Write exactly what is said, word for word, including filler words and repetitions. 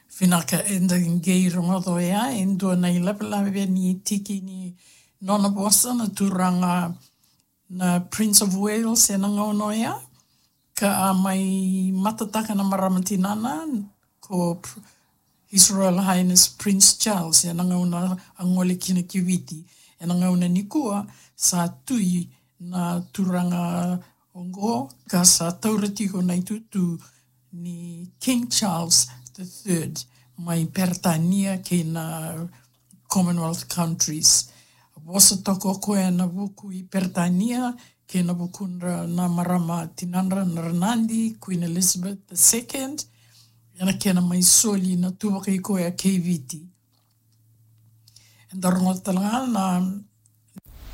Whinaka enda ngei rongodo ea, endua nei lapalawe ni tiki ni Nona Bossa na turanga na Prince of Wales e na ngauno ea, ka a mai matataka na maramatinana ko His Royal Highness Prince Charles e na ngauna angole kina kiwiti, e na ngauna ni kua sa tui na turanga ongo ka sa tauratiko nei tutu ni King Charles the third, mai pertania ke na Commonwealth countries. Wasa toko koe na wuku i pertania ke na wuku na marama tinandra na Ranandi, Queen Elizabeth the second, ena ke na mai soli na tuwaka i koe a K V T. And the rongotalanga na